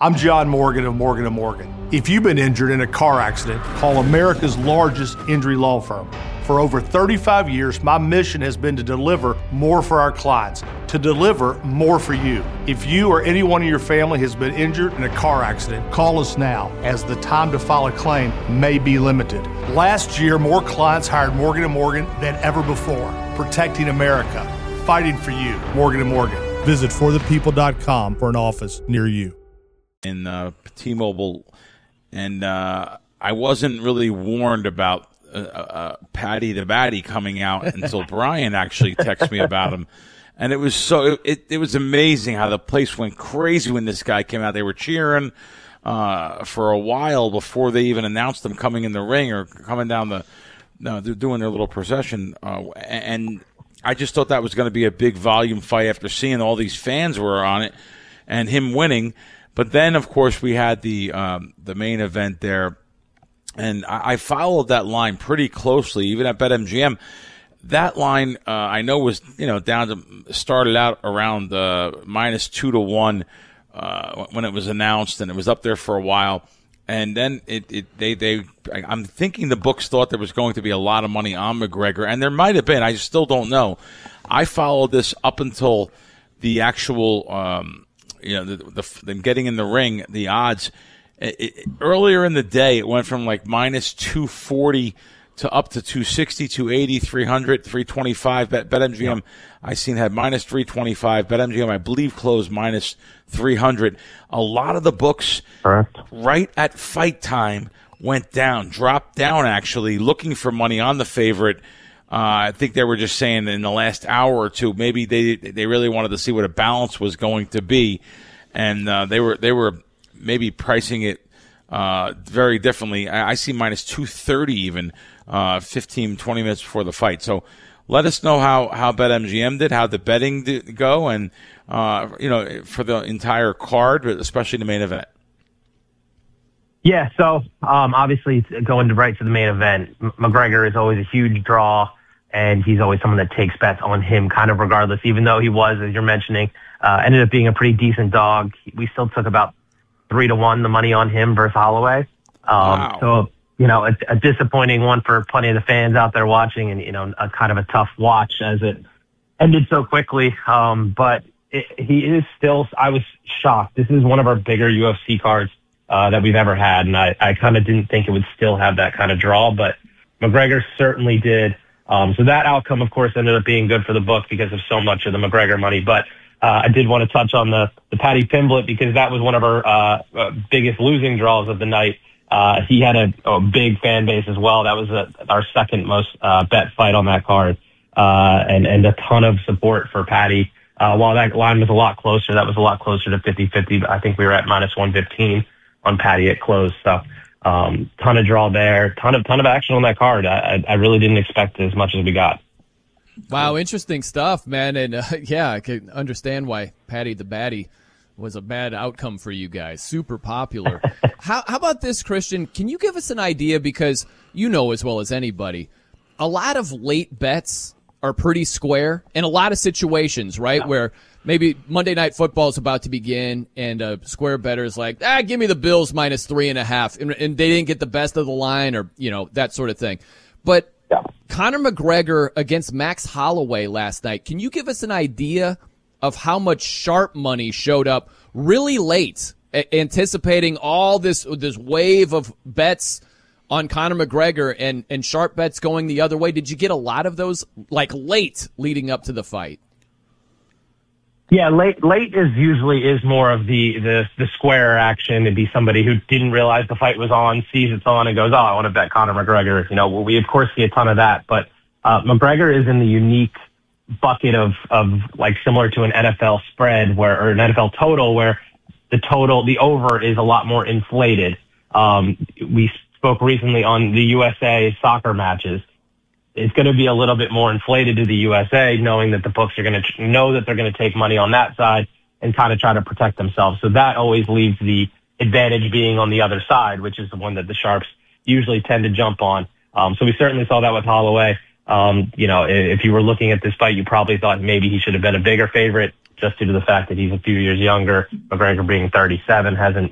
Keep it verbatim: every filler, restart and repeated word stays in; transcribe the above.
I'm John Morgan of Morgan and Morgan. If you've been injured in a car accident, call America's largest injury law firm. For over thirty-five years, my mission has been to deliver more for our clients, to deliver more for you. If you or anyone in your family has been injured in a car accident, call us now, as the time to file a claim may be limited. Last year, more clients hired Morgan and Morgan than ever before, protecting America, fighting for you. Morgan and Morgan. Visit for the people dot com for an office near you. In uh, T-Mobile, and uh, I wasn't really warned about uh, uh, Patty the Batty coming out until Brian actually texted me about him, and it was so it it was amazing how the place went crazy when this guy came out. They were cheering uh, for a while before they even announced him coming in the ring or coming down the. No, they're doing their little procession, uh, and I just thought that was going to be a big volume fight after seeing all these fans were on it and him winning. But then, of course, we had the um, the main event there, and I, I followed that line pretty closely, even at BetMGM. That line, uh, I know, was you know down to started out around uh, minus two to one uh, when it was announced, and it was up there for a while. And then it, it they they I'm thinking the books thought there was going to be a lot of money on McGregor, and there might have been. I still don't know. I followed this up until the actual. Um, You know, the, the, them getting in the ring, the odds. It, it, earlier in the day, it went from like minus two forty to up to two sixty, two eighty, three hundred, three twenty-five. Bet, BetMGM, yeah. I seen had minus three twenty-five. BetMGM, I believe, closed minus three hundred. A lot of the books, Correct. right at fight time, went down, dropped down actually, looking for money on the favorite. Uh, I think they were just saying in the last hour or two, maybe they they really wanted to see what a balance was going to be, and uh, they were they were maybe pricing it uh, very differently. I, I see minus two thirty even, uh, fifteen, twenty minutes before the fight. So let us know how how BetMGM did, how the betting did go, and uh, you know for the entire card, but especially the main event. Yeah, so um, obviously going to right to the main event, M- McGregor is always a huge draw. And he's always someone that takes bets on him kind of regardless, even though he was, as you're mentioning, uh, ended up being a pretty decent dog. We still took about three to one the money on him versus Holloway. Um, wow. So, you know, a, a disappointing one for plenty of the fans out there watching and, you know, a kind of a tough watch as it ended so quickly. Um, but it, he is still, I was shocked. This is one of our bigger U F C cards uh, that we've ever had. And I, I kind of didn't think it would still have that kind of draw, but McGregor certainly did. Um, so that outcome, of course, ended up being good for the book because of so much of the McGregor money. But uh, I did want to touch on the, the Paddy Pimblett because that was one of our uh, uh, biggest losing draws of the night. Uh, he had a, a big fan base as well. That was a, our second most uh, bet fight on that card, uh, and, and a ton of support for Paddy. Uh, while that line was a lot closer, that was a lot closer to fifty-fifty. But I think we were at minus one fifteen on Paddy at close. So. Um, ton of draw there, ton of ton of action on that card. I, I really didn't expect as much as we got. Wow, interesting stuff, man. And uh, yeah, I can understand why Patty the Batty was a bad outcome for you guys. Super popular. how, how about this, Christian? Can you give us an idea? Because you know as well as anybody, a lot of late bets are pretty square in a lot of situations, right? Yeah. Where maybe Monday Night Football is about to begin, and a square bettor is like, ah, give me the Bills minus three and a half, and, and they didn't get the best of the line, or you know that sort of thing. But yeah. Conor McGregor against Max Holloway last night. Can you give us an idea of how much sharp money showed up really late, a- anticipating all this this wave of bets on Conor McGregor and and sharp bets going the other way? Did you get a lot of those like late leading up to the fight? Yeah, late late is usually is more of the, the, the square action. It'd be somebody who didn't realize the fight was on, sees it's on, and goes, oh, I want to bet Conor McGregor. You know, well, we of course see a ton of that, but uh, McGregor is in the unique bucket of, of like similar to an N F L spread where, or an N F L total where the total, the over is a lot more inflated. Um, we spoke recently on the U S A soccer matches. It's going to be a little bit more inflated to the U S A, knowing that the books are going to know that they're going to take money on that side and kind of try to protect themselves. So that always leaves the advantage being on the other side, which is the one that the sharps usually tend to jump on. Um, so we certainly saw that with Holloway. Um, you know, if you were looking at this fight, you probably thought maybe he should have been a bigger favorite just due to the fact that he's a few years younger. McGregor being thirty-seven hasn't